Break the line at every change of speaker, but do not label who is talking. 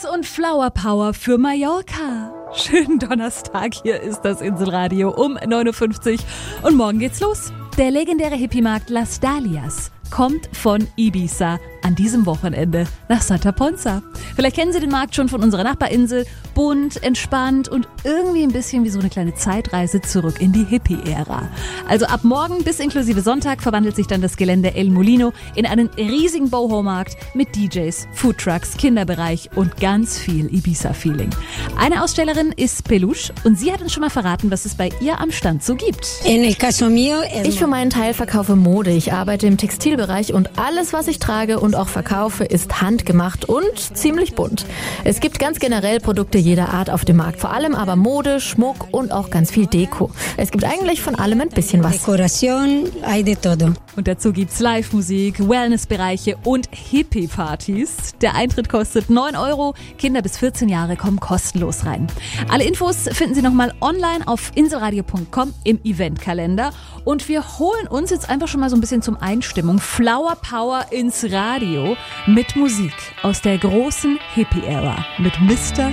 und Flower Power für Mallorca. Schönen Donnerstag, hier ist das Inselradio um 9.50 Uhr und morgen geht's los. Der legendäre Hippie-Markt Las Dalias kommt von Ibiza an diesem Wochenende nach Santa Ponsa. Vielleicht kennen Sie den Markt schon von unserer Nachbarinsel. Bunt, entspannt und irgendwie ein bisschen wie so eine kleine Zeitreise zurück in die Hippie-Ära. Also ab morgen bis inklusive Sonntag verwandelt sich dann das Gelände El Molino in einen riesigen Boho-Markt mit DJs, Foodtrucks, Kinderbereich und ganz viel Ibiza-Feeling. Eine Ausstellerin ist Peluche und sie hat uns schon mal verraten, was es bei ihr am Stand so gibt.
Ich für meinen Teil verkaufe Mode. Ich arbeite im Textilbereich und alles, was ich trage und auch verkaufe, ist handgemacht und ziemlich bunt. Es gibt ganz generell Produkte jeder Art auf dem Markt, vor allem aber Mode, Schmuck und auch ganz viel Deko. Es gibt eigentlich von allem ein bisschen was.
Und dazu gibt's Live-Musik, Wellnessbereiche und Hippie-Partys. Der Eintritt kostet 9 €, Kinder bis 14 Jahre kommen kostenlos rein. Alle Infos finden Sie nochmal online auf inselradio.com im Eventkalender. Und wir holen uns jetzt einfach schon mal so ein bisschen zum Einstimmung Flower Power ins Radio mit Musik aus der großen Hippie-Ära mit Mr.